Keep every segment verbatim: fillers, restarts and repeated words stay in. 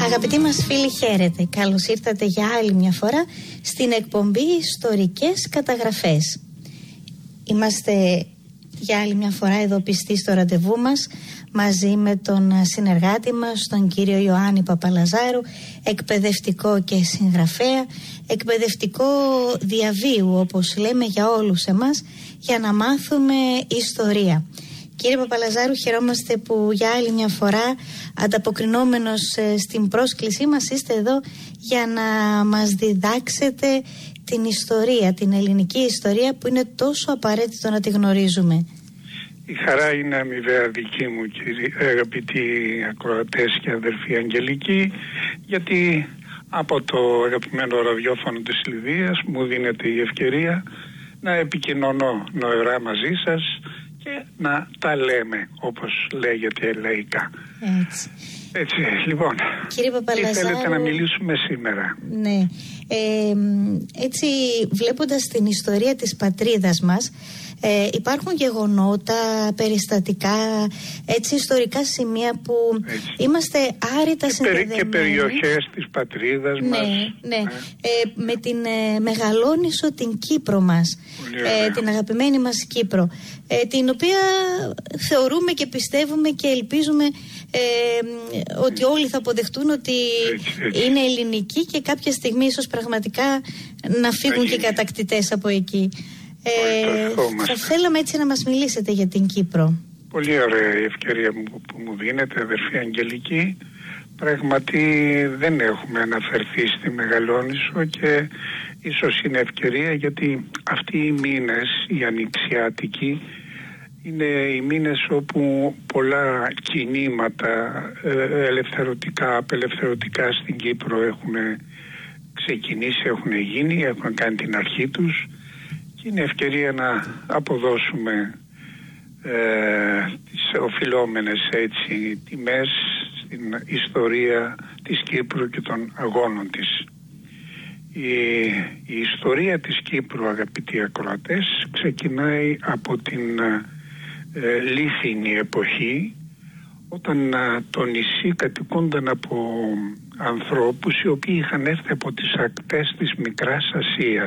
Αγαπητοί μας φίλοι, χαίρετε. Καλώς ήρθατε για άλλη μια φορά στην εκπομπή Ιστορικές Καταγραφές. Είμαστε για άλλη μια φορά εδώ πιστοί στο ραντεβού μας, μαζί με τον συνεργάτη μας, τον κύριο Ιωάννη Παπαλαζάρου, εκπαιδευτικό και συγγραφέα, εκπαιδευτικό διαβίου, όπως λέμε για όλους εμάς, για να μάθουμε ιστορία. Κύριε Παπαλαζάρου, χαιρόμαστε που για άλλη μια φορά, ανταποκρινόμενος στην πρόσκλησή μας, είστε εδώ για να μας διδάξετε την ιστορία, την ελληνική ιστορία, που είναι τόσο απαραίτητο να τη γνωρίζουμε. Η χαρά είναι αμοιβαία δική μου, κύριε, αγαπητοί ακροατές και αδερφοί Αγγελικοί, γιατί από το αγαπημένο ραδιόφωνο της Λιδίας μου δίνεται η ευκαιρία να επικοινωνώ νοερά μαζί σας και να τα λέμε, όπως λέγεται λαϊκά. Έτσι. Έτσι, λοιπόν, κύριε Παπαλαζάρου, τι θέλετε να μιλήσουμε σήμερα? Ναι, ε, έτσι βλέποντας την ιστορία της πατρίδας μας, ε, υπάρχουν γεγονότα, περιστατικά, έτσι ιστορικά σημεία που έτσι είμαστε άρρητα συνδεδεμένοι. Και περιοχές της πατρίδας ναι, μας. Ναι, ναι. Ε, με την ε, Μεγαλόνισσο, την Κύπρο μας, ε, την αγαπημένη μας Κύπρο, ε, την οποία θεωρούμε και πιστεύουμε και ελπίζουμε ε, ότι όλοι θα αποδεχτούν ότι έτσι, έτσι. είναι ελληνική, και κάποια στιγμή ίσως πραγματικά να φύγουν έτσι και οι κατακτητές από εκεί. Ε, θα θέλαμε έτσι να μας μιλήσετε για την Κύπρο. Πολύ ωραία η ευκαιρία που, που μου δίνετε, αδερφή Αγγελική. Πράγματι δεν έχουμε αναφερθεί στη Μεγαλόνισσο και ίσως είναι ευκαιρία, γιατί αυτοί οι μήνες, οι ανοιξιάτικοι, είναι οι μήνες όπου πολλά κινήματα ελευθερωτικά, απελευθερωτικά στην Κύπρο έχουν ξεκινήσει, έχουν γίνει, έχουν κάνει την αρχή τους, και είναι ευκαιρία να αποδώσουμε ε, τις οφειλόμενες έτσι τιμές στην ιστορία της Κύπρου και των αγώνων της. Η, η ιστορία της Κύπρου, αγαπητοί ακροατές, ξεκινάει από την ε, λίθινη εποχή, όταν ε, το νησί κατοικούνταν από ανθρώπους οι οποίοι είχαν έρθει από τις ακτές της Μικράς Ασίας.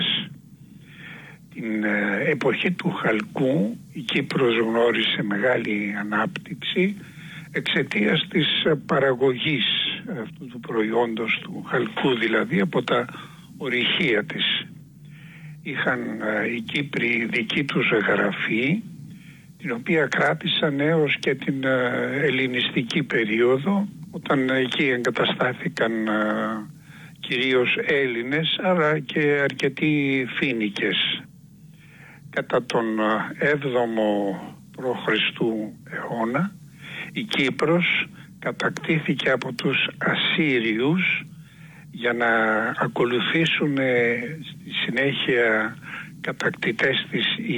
Την ε, εποχή του χαλκού η Κύπρος γνώρισε μεγάλη ανάπτυξη εξαιτίας της παραγωγής αυτού του προϊόντος, του χαλκού δηλαδή, από τα ορυχεία της. Είχαν ε, οι Κύπροι δική τους γραφή, την οποία κράτησαν έως και την ε, ελληνιστική περίοδο, όταν εκεί εγκαταστάθηκαν ε, κυρίως Έλληνες, αλλά και αρκετοί Φοίνικες. Κατά τον έβδομο π.Χ. αιώνα η Κύπρος κατακτήθηκε από τους Ασσύριους για να ακολουθήσουν στη συνέχεια κατακτητές της